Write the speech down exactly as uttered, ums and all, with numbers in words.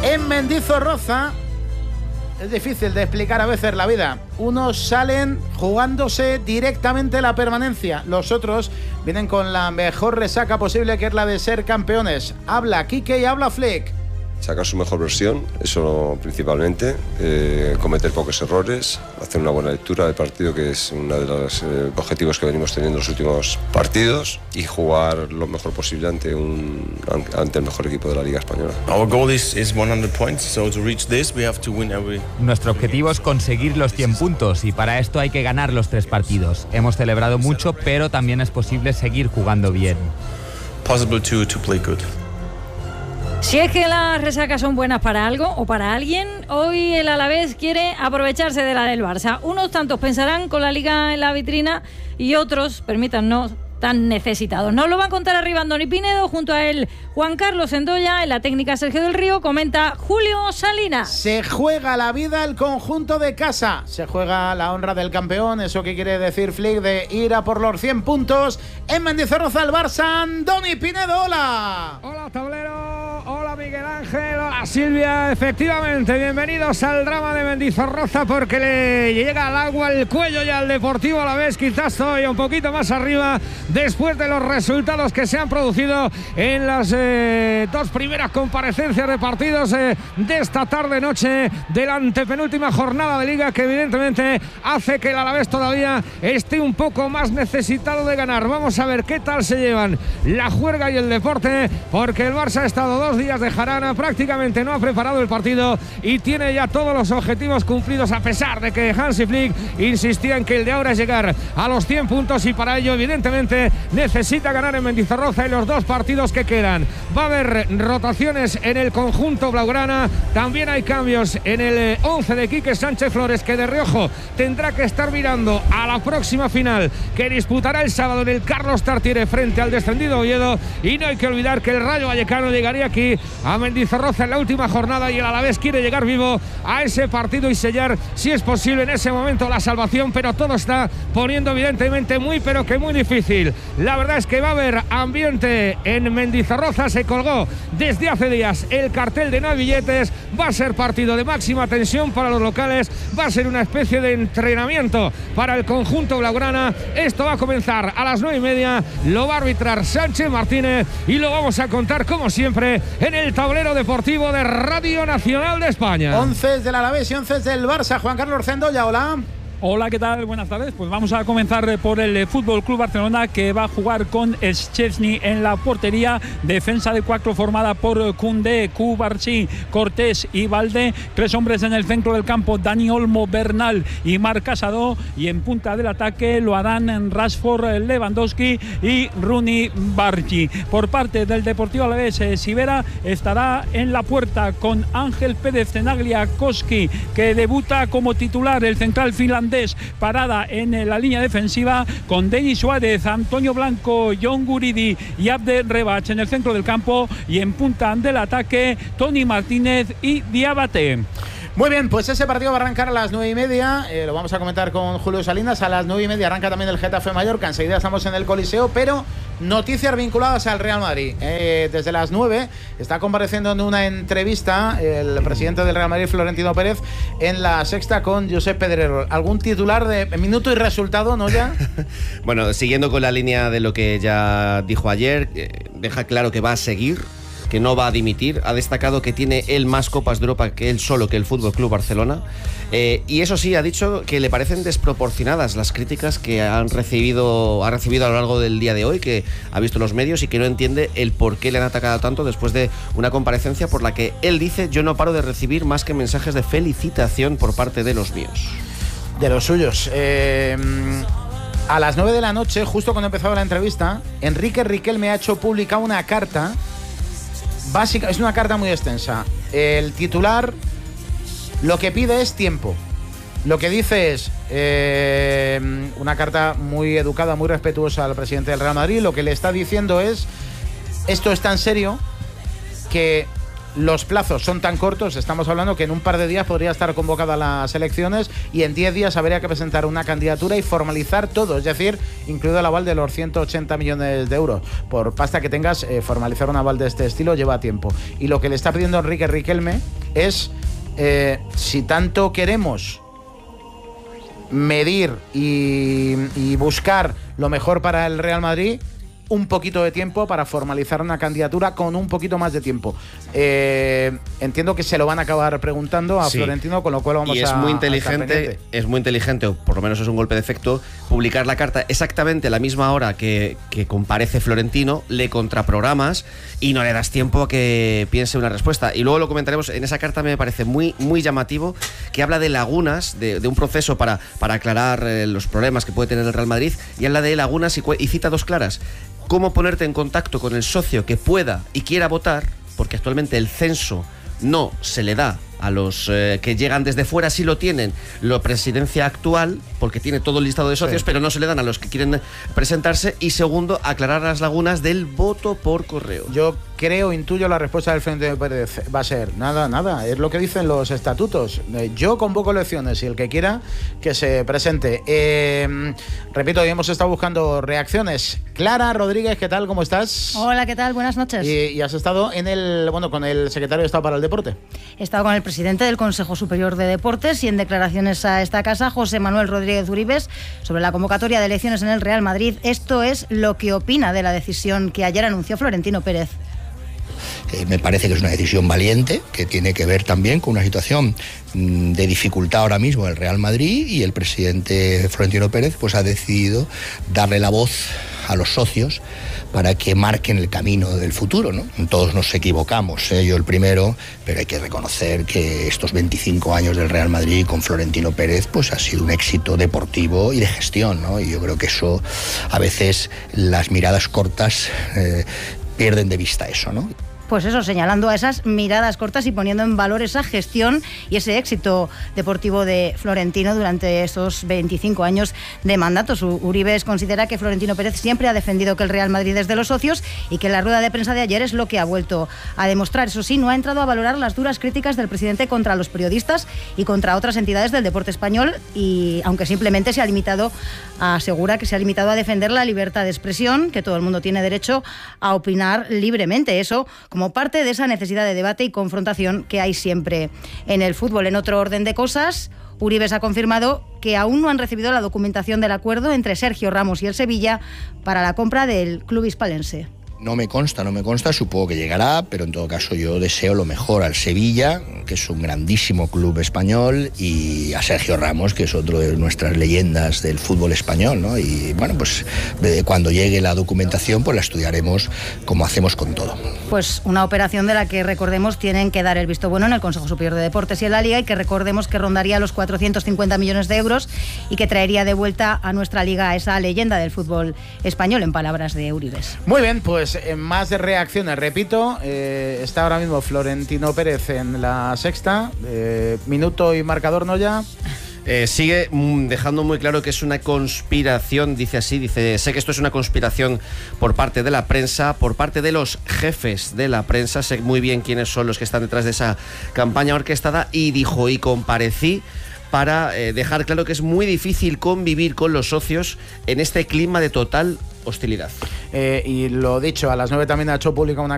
En Mendizorroza es difícil de explicar a veces la vida. Unos salen jugándose directamente la permanencia. Los otros vienen con la mejor resaca posible, que es la de ser campeones. Habla Quique y habla Flick. Sacar su mejor versión, eso principalmente, eh, cometer pocos errores, hacer una buena lectura del partido, que es uno de los eh, objetivos que venimos teniendo en los últimos partidos, y jugar lo mejor posible ante, un, ante el mejor equipo de la Liga Española. Our goal is, is one hundred points, so to reach this we have to win every... Nuestro objetivo es conseguir los cien puntos y para esto hay que ganar los tres partidos. Hemos celebrado mucho, pero también es posible seguir jugando bien. Possible to, to play good. Si es que las resacas son buenas para algo o para alguien, hoy el Alavés quiere aprovecharse de la del Barça. Unos tantos pensarán con la Liga en la vitrina y otros, permítanos, tan necesitados. Nos lo va a contar arriba Andoni Pinedo, junto a él Juan Carlos Endoya, en la técnica Sergio del Río, comenta Julio Salinas. Se juega la vida el conjunto de casa, se juega la honra del campeón, eso que quiere decir Flick, de ir a por los cien puntos. En Mendizorroza el Barça, Andoni Pinedo, hola. Hola tablero, hola Miguel Ángel, hola Silvia, efectivamente, bienvenidos al drama de Mendizorroza, porque le llega al agua al cuello y al Deportivo Alavés, quizás todavía un poquito más arriba, después de los resultados que se han producido en las eh, dos primeras comparecencias de partidos eh, de esta tarde-noche de la antepenúltima jornada de Liga, que evidentemente hace que el Alavés todavía esté un poco más necesitado de ganar. Vamos a ver qué tal se llevan la juerga y el deporte, porque el Barça ha estado dos días de jarana, prácticamente no ha preparado el partido y tiene ya todos los objetivos cumplidos, a pesar de que Hansi Flick insistía en que el de ahora es llegar a los cien puntos, y para ello evidentemente necesita ganar en Mendizorroza en los dos partidos que quedan. Va a haber rotaciones en el conjunto blaugrana, también hay cambios en el once de Quique Sánchez Flores, que de reojo tendrá que estar mirando a la próxima final que disputará el sábado en el Carlos Tartiere frente al descendido Oviedo. Y no hay que olvidar que el Rayo Vallecano llegaría aquí a Mendizorroza en la última jornada, y el Alavés quiere llegar vivo a ese partido y sellar, si es posible, en ese momento la salvación, pero todo está poniendo evidentemente muy pero que muy difícil. La verdad es que va a haber ambiente en Mendizorroza, se colgó desde hace días el cartel de no hay billetes, va a ser partido de máxima tensión para los locales, va a ser una especie de entrenamiento para el conjunto blaugrana. Esto va a comenzar a las nueve y media, lo va a arbitrar Sánchez Martínez y lo vamos a contar como siempre en el tablero deportivo de Radio Nacional de España. Once del Alavés y once del Barça. Juan Carlos Endoya, hola. Hola, ¿qué tal? Buenas tardes. Pues vamos a comenzar por el Fútbol Club Barcelona, que va a jugar con Szczęsny en la portería. Defensa de cuatro formada por Koundé, Cubarsí, Cortés y Valde. Tres hombres en el centro del campo: Dani Olmo, Bernal y Marc Casado. Y en punta del ataque lo harán Rashford, Lewandowski y Rooney Bargi. Por parte del Deportivo Alavés, Sivera estará en la puerta con Ángel Pérez Tenagliakoski, que debuta como titular. El central finlandés parada en la línea defensiva con Denis Suárez, Antonio Blanco, John Guridi y Abde Rebach en el centro del campo, y en punta del ataque Tony Martínez y Diabate. Muy bien, pues ese partido va a arrancar a las nueve y media, eh, lo vamos a comentar con Julio Salinas. A las nueve y media arranca también el Getafe Mallorca, enseguida estamos en el Coliseo, pero noticias vinculadas al Real Madrid. Eh, desde las nueve está compareciendo en una entrevista el presidente del Real Madrid, Florentino Pérez, en La Sexta con Josep Pedrerol. ¿Algún titular de minuto y resultado, no ya? Bueno, siguiendo con la línea de lo que ya dijo ayer, eh, deja claro que va a seguir, que no va a dimitir. Ha destacado que tiene él más Copas de Europa que él solo, que el Fútbol Club Barcelona. Eh, y eso sí, ha dicho que le parecen desproporcionadas las críticas que han recibido, ha recibido a lo largo del día de hoy, que ha visto los medios, y que no entiende el por qué le han atacado tanto después de una comparecencia por la que él dice: yo no paro de recibir más que mensajes de felicitación por parte de los míos. De los suyos. Eh... A las nueve de la noche, justo cuando empezaba la entrevista, Enrique Riquelme ha hecho pública una carta básica, es una carta muy extensa. El titular lo que pide es tiempo. Lo que dice es eh, una carta muy educada, muy respetuosa al presidente del Real Madrid. Lo que le está diciendo es: esto es tan serio que los plazos son tan cortos, estamos hablando que en un par de días podría estar convocada las elecciones y en diez días habría que presentar una candidatura y formalizar todo, es decir, incluido el aval de los ciento ochenta millones de euros. Por pasta que tengas, eh, formalizar un aval de este estilo lleva tiempo. Y lo que le está pidiendo Enrique Riquelme es eh, si tanto queremos medir y, y buscar lo mejor para el Real Madrid, un poquito de tiempo para formalizar una candidatura con un poquito más de tiempo. Eh, entiendo que se lo van a acabar preguntando a sí. Florentino, con lo cual vamos a... Y es a, muy inteligente, es muy inteligente, o por lo menos es un golpe de efecto, publicar la carta exactamente a la misma hora que, que comparece Florentino, le contraprogramas y no le das tiempo a que piense una respuesta. Y luego lo comentaremos. En esa carta me parece muy, muy llamativo, que habla de lagunas, de, de un proceso para, para aclarar eh, los problemas que puede tener el Real Madrid, y habla de lagunas y, y cita dos claras. Cómo ponerte en contacto con el socio que pueda y quiera votar, porque actualmente el censo no se le da a los eh, que llegan desde fuera, sí lo tienen la presidencia actual, porque tiene todo el listado de socios, sí. pero no se le dan a los que quieren presentarse. Y segundo, aclarar las lagunas del voto por correo. Yo creo, intuyo, la respuesta del Florentino Pérez va a ser nada, nada, es lo que dicen los estatutos. Yo convoco elecciones y el que quiera que se presente. Eh, repito, hoy hemos estado buscando reacciones. Clara Rodríguez, ¿qué tal? ¿Cómo estás? Hola, ¿qué tal? Buenas noches. Y, y has estado en el, bueno, con el secretario de Estado para el Deporte. He estado con el presidente del Consejo Superior de Deportes y en declaraciones a esta casa, José Manuel Rodríguez Uribes, sobre la convocatoria de elecciones en el Real Madrid. Esto es lo que opina de la decisión que ayer anunció Florentino Pérez. Eh, me parece que es una decisión valiente, que tiene que ver también con una situación mmm, de dificultad ahora mismo en el Real Madrid, y el presidente Florentino Pérez pues ha decidido darle la voz a los socios para que marquen el camino del futuro, ¿no? Todos nos equivocamos, ¿eh? Yo el primero, pero hay que reconocer que estos veinticinco años del Real Madrid con Florentino Pérez pues ha sido un éxito deportivo y de gestión, ¿no? Y yo creo que eso, a veces las miradas cortas eh, pierden de vista eso, ¿no? Pues eso, señalando a esas miradas cortas y poniendo en valor esa gestión y ese éxito deportivo de Florentino durante estos veinticinco años de mandato. Uribes considera que Florentino Pérez siempre ha defendido que el Real Madrid es de los socios y que la rueda de prensa de ayer es lo que ha vuelto a demostrar. Eso sí, no ha entrado a valorar las duras críticas del presidente contra los periodistas y contra otras entidades del deporte español, y aunque simplemente se ha limitado, asegura que se ha limitado a defender la libertad de expresión, que todo el mundo tiene derecho a opinar libremente. Eso como como parte de esa necesidad de debate y confrontación que hay siempre en el fútbol. En otro orden de cosas, Uribes ha confirmado que aún no han recibido la documentación del acuerdo entre Sergio Ramos y el Sevilla para la compra del club hispalense. No me consta, no me consta, supongo que llegará, pero en todo caso yo deseo lo mejor al Sevilla, que es un grandísimo club español, y a Sergio Ramos, que es otro de nuestras leyendas del fútbol español, ¿no? Y bueno, pues cuando llegue la documentación, pues la estudiaremos como hacemos con todo. Pues una operación de la que, recordemos, tienen que dar el visto bueno en el Consejo Superior de Deportes y en la Liga, y que recordemos que rondaría los cuatrocientos cincuenta millones de euros y que traería de vuelta a nuestra liga a esa leyenda del fútbol español, en palabras de Uribes. Muy bien, pues en más de reacciones, repito, eh, está ahora mismo Florentino Pérez en la Sexta, eh, minuto y marcador, ¿no ya? Eh, sigue mm, dejando muy claro que es una conspiración, dice así, dice, sé que esto es una conspiración por parte de la prensa, por parte de los jefes de la prensa, sé muy bien quiénes son los que están detrás de esa campaña orquestada, y dijo, y comparecí para eh, dejar claro que es muy difícil convivir con los socios en este clima de total hostilidad. Eh, y lo dicho, a las nueve también ha hecho pública una